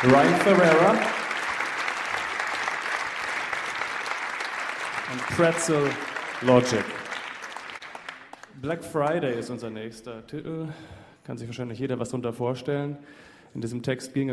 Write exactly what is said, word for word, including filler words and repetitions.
Ryan Ferreira und Pretzel Logic. Black Friday ist unser nächster Titel. Kann sich wahrscheinlich jeder was darunter vorstellen. In diesem Text ging es